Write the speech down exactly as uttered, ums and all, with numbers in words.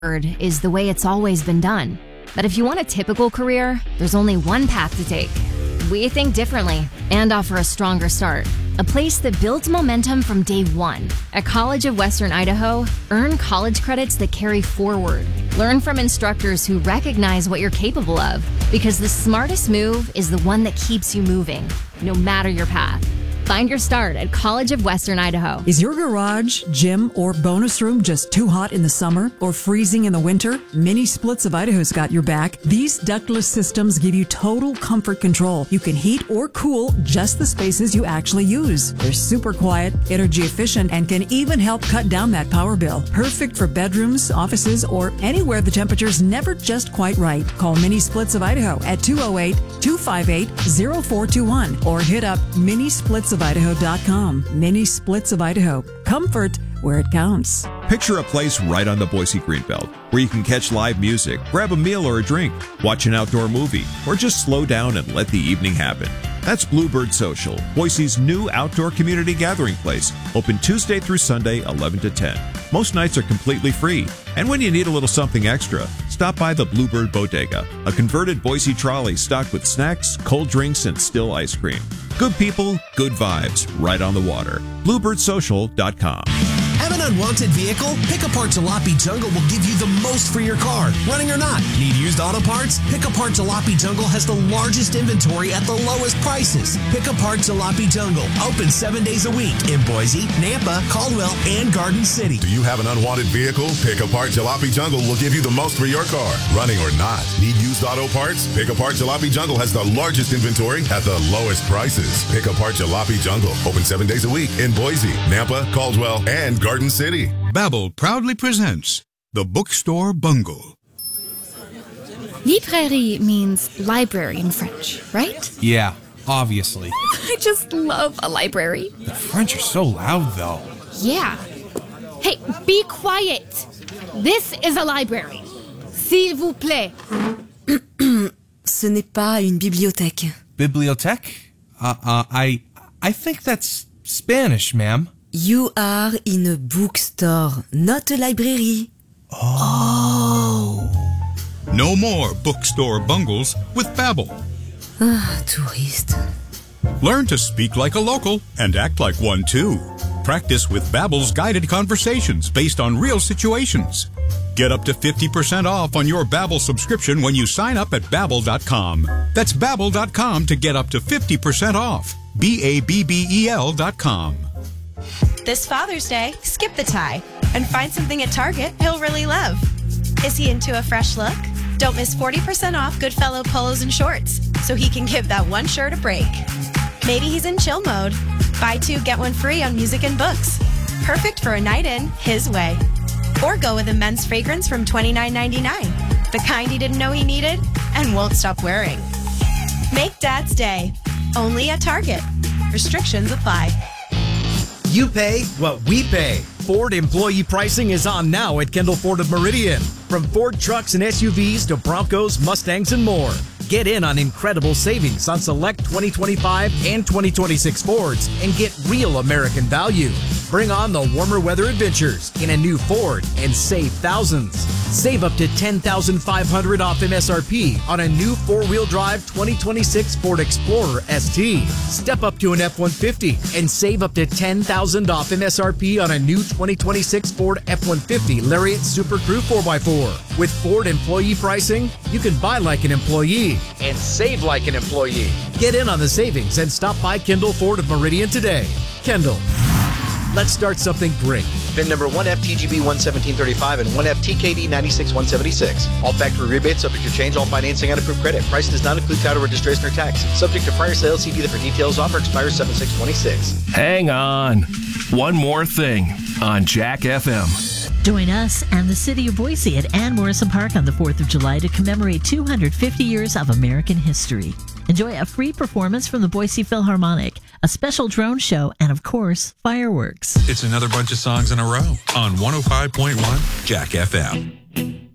is the way it's always been done. But if you want a typical career, there's only one path to take. We think differently and offer a stronger start. A place that builds momentum from day one. At College of Western Idaho, earn college credits that carry forward. Learn from instructors who recognize what you're capable of, because the smartest move is the one that keeps you moving, no matter your path. Find your start at College of Western Idaho. Is your garage, gym, or bonus room just too hot in the summer or freezing in the winter? Mini Splits of Idaho's got your back. These ductless systems give you total comfort control. You can heat or cool just the spaces you actually use. They're super quiet, energy efficient, and can even help cut down that power bill. Perfect for bedrooms, offices, or anywhere the temperature's never just quite right. Call Mini Splits of Idaho at two oh eight, two five eight, oh four two one or hit up mini splits of idaho dot com. Mini Splits of Idaho. Comfort where it counts. Picture a place right on the Boise Greenbelt where you can catch live music, grab a meal or a drink, watch an outdoor movie, or just slow down and let the evening happen. That's Bluebird Social, Boise's new outdoor community gathering place, open Tuesday through Sunday, eleven to ten. Most nights are completely free, and when you need a little something extra, stop by the Bluebird Bodega, a converted Boise trolley stocked with snacks, cold drinks, and still ice cream. Good people, good vibes, right on the water. bluebird social dot com. Have an unwanted vehicle? Pick Apart Jalopy Jungle will give you the most for your car, running or not. Need used auto parts? Pick Apart Jalopy Jungle has the largest inventory at the lowest prices. Pick Apart Jalopy Jungle, open seven days a week in Boise, Nampa, Caldwell, and Garden City. Do you have an unwanted vehicle? Pick Apart Jalopy Jungle will give you the most for your car, running or not. Need used auto parts? Pick Apart Jalopy Jungle has the largest inventory at the lowest prices. Pick Apart Jalopy Jungle, open seven days a week in Boise, Nampa, Caldwell, and Garden Garden City. Babbel proudly presents The Bookstore Bungle. Librairie means library in French, right? Yeah, obviously. I just love a library. The French are so loud, though. Yeah. Hey, be quiet. This is a library. S'il vous plaît. Ce n'est pas une bibliothèque. Bibliothèque? Uh, uh, I, I think that's Spanish, ma'am. You are in a bookstore, not a library. Oh. No more bookstore bungles with Babbel. Ah, touriste. Learn to speak like a local and act like one too. Practice with Babbel's guided conversations based on real situations. Get up to fifty percent off on your Babbel subscription when you sign up at babbel dot com. That's babbel dot com to get up to fifty percent off. B A B B E L dot com. This Father's Day, skip the tie and find something at Target he'll really love. Is he into a fresh look? Don't miss forty percent off Goodfellow polos and shorts so he can give that one shirt a break. Maybe he's in chill mode. Buy two, get one free on music and books. Perfect for a night in his way. Or go with a men's fragrance from twenty-nine ninety-nine, the kind he didn't know he needed and won't stop wearing. Make Dad's Day, only at Target. Restrictions apply. You pay what we pay. Ford employee pricing is on now at Kendall Ford of Meridian. From Ford trucks and S U Vs to Broncos, Mustangs, and more. Get in on incredible savings on select twenty twenty-five and twenty twenty-six Fords and get real American value. Bring on the warmer weather adventures in a new Ford and save thousands. Save up to ten thousand five hundred dollars off M S R P on a new four-wheel drive twenty twenty-six Ford Explorer S T. Step up to an F one fifty and save up to ten thousand dollars off M S R P on a new twenty twenty-six Ford F one fifty Lariat Super Crew four by four. With Ford employee pricing, you can buy like an employee and save like an employee. Get in on the savings and stop by Kendall Ford of Meridian today. Kendall. Let's start something great. V I N number one F T G B one seventeen thirty-five and one F T K D ninety-six one seventy-six. All factory rebates subject to change, all financing and approved credit. Price does not include title registration or tax. Subject to prior sales. See dealer for details. Offer expires seven six twenty-six. Hang on. One more thing on Jack F M. Join us and the City of Boise at Ann Morrison Park on the fourth of July to commemorate two hundred fifty years of American history. Enjoy a free performance from the Boise Philharmonic, a special drone show, and of course, fireworks. It's another bunch of songs in a row on one oh five point one Jack F M.